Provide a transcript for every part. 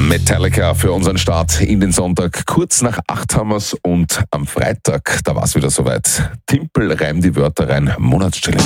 Metallica für unseren Start in den Sonntag. Kurz nach 8 haben wir's und am Freitag, da war's wieder soweit. Timpel, reim die Wörter rein, Monatschallenge.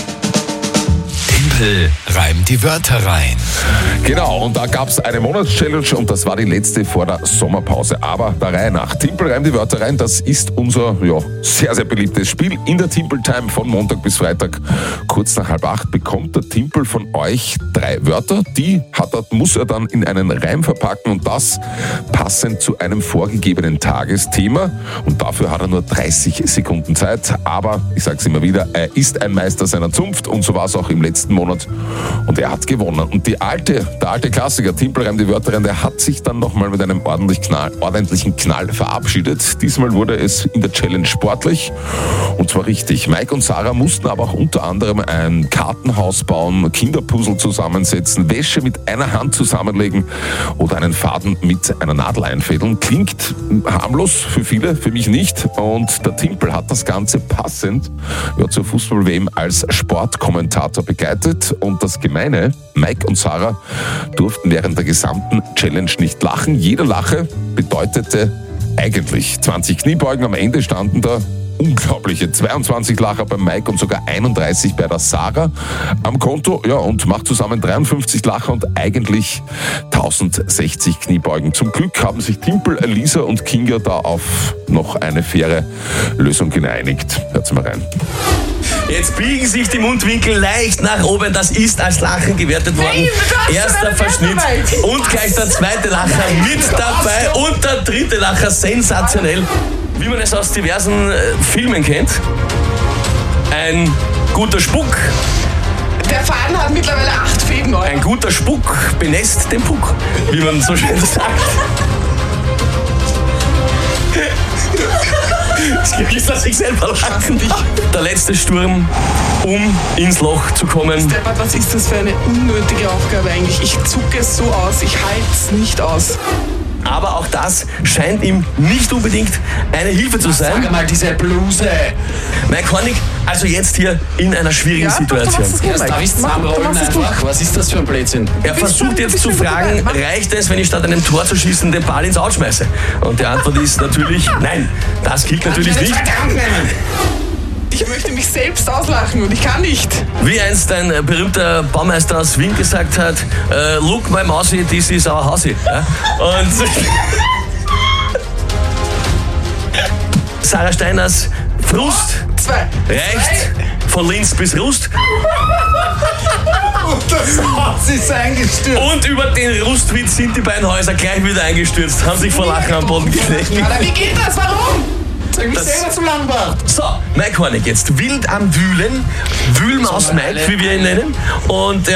Timpel, reim die Wörter rein. Genau, und da gab's eine Monatschallenge und das war die letzte vor der Sommerpause. Aber der Reihe nach. Timpel, reim die Wörter rein, das ist unser sehr, sehr beliebtes Spiel in der Timpel-Time von Montag bis Freitag. Kurz nach 7:30 bekommt der Timpel von euch 3 Wörter. Die muss er dann in einen Reim verpacken und das passend zu einem vorgegebenen Tagesthema. Und dafür hat er nur 30 Sekunden Zeit. Aber, ich sag's immer wieder, er ist ein Meister seiner Zunft und so war es auch im letzten Monat. Und er hat gewonnen. Und der alte Klassiker, Timpel, reim die Wörter rein, der hat sich dann nochmal mit einem ordentlichen Knall verabschiedet. Diesmal wurde es in der Challenge sportlich. Und zwar richtig. Mike und Sarah mussten aber auch unter anderem ein Kartenhaus bauen, Kinderpuzzle zusammensetzen, Wäsche mit einer Hand zusammenlegen oder einen Faden mit einer Nadel einfädeln. Klingt harmlos für viele, für mich nicht. Und der Timpel hat das Ganze passend zur Fußball-WM als Sportkommentator begleitet. Und das Gemeine, Mike und Sarah durften während der gesamten Challenge nicht lachen. Jede Lache bedeutete eigentlich 20 Kniebeugen. Am Ende standen da unglaubliche 22 Lacher bei Mike und sogar 31 bei der Sarah am Konto. Ja, und macht zusammen 53 Lacher und eigentlich 1060 Kniebeugen. Zum Glück haben sich Timpel, Elisa und Kinga da auf noch eine faire Lösung geeinigt. Hört's mal rein. Jetzt biegen sich die Mundwinkel leicht nach oben. Das ist als Lachen gewertet worden. Erster Verschnitt und gleich der zweite Lacher mit dabei und der dritte Lacher sensationell. Wie man es aus diversen Filmen kennt. Ein guter Spuck. Der Faden hat mittlerweile 8 Fäden. Oder? Ein guter Spuck benässt den Puck, wie man so schön sagt. Ich lasse sich selber lachen. Der letzte Sturm, um ins Loch zu kommen. Steppert, was ist das für eine unnötige Aufgabe eigentlich? Ich zucke es so aus, ich halte es nicht aus. Aber auch das scheint ihm nicht unbedingt eine Hilfe zu sein. Sag mal, diese Bluse. Mike Hornig, also jetzt hier in einer schwierigen Situation. Erst darf ich zusammenrollen einfach. Was ist das für ein Blödsinn? Er versucht jetzt zu fragen, reicht es, wenn ich statt einem Tor zu schießen den Ball ins Out schmeiße? Und die Antwort ist natürlich nein. Das gilt natürlich nicht. Ich möchte mich selbst auslachen und ich kann nicht. Wie einst ein berühmter Baumeister aus Wien gesagt hat, look my Mausi, this is our Hausi. Ja? Und Sarah Steiners Frust 2 reicht von Linz bis Rust. Und das Haus ist eingestürzt. Und über den Rustwitz sind die beiden Häuser gleich wieder eingestürzt, haben sich vor Lachen am Boden gelegt. Aber wie geht das? Warum? Sag mich selber zu lang war. So, Mike Hornig jetzt wild am Wühlen. Wühlmaus Mike, wie wir ihn nennen. Und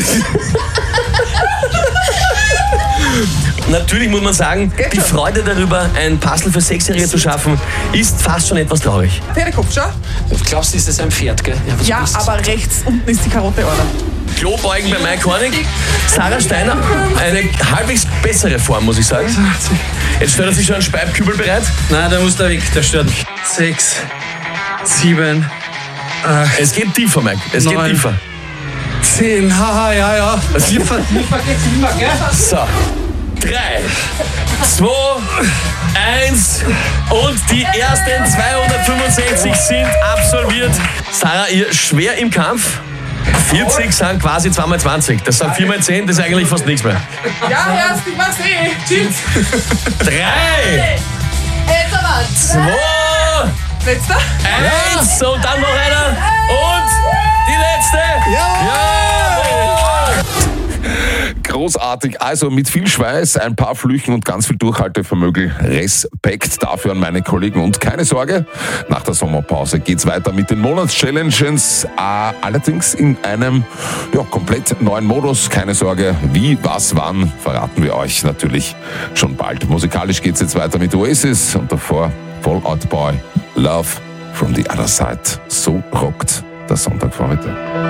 natürlich muss man sagen, die Freude darüber, ein Puzzle für 6-Jährige zu schaffen, ist fast schon etwas traurig. Pferdekopf, schau. Glaubst du, ist das ein Pferd, gell? Ja, aber rechts unten ist die Karotte, oder? Klobeugen bei Mike Hornig. Sarah Steiner, eine halbwegs bessere Form, muss ich sagen. Jetzt stellt er sich schon einen Speibkübel bereit. Nein, der muss da weg, der stört mich. 6, 7, 8. Es geht tiefer, Mike. Es 9, geht tiefer. 10, haha, ja. Liefer geht's immer, gell? So. 3, 2, 1 und die ersten 265 sind absolviert. Sarah, ihr schwer im Kampf. 40 sind quasi 2x20. Das sind 4x10, das ist eigentlich fast nichts mehr. Ja, erst, ich mach's eh. Tschüss. 3, 2, Letzter. 1 und dann noch einer und die letzte. Jawohl! Großartig, also mit viel Schweiß, ein paar Flüchen und ganz viel Durchhaltevermögen. Respekt dafür an meine Kollegen und keine Sorge, nach der Sommerpause geht's weiter mit den Monatschallenges, allerdings in einem komplett neuen Modus. Keine Sorge, wie, was, wann, verraten wir euch natürlich schon bald. Musikalisch geht's jetzt weiter mit Oasis und davor Fall Out Boy, Love from the Other Side. So rockt der Sonntagvormittag.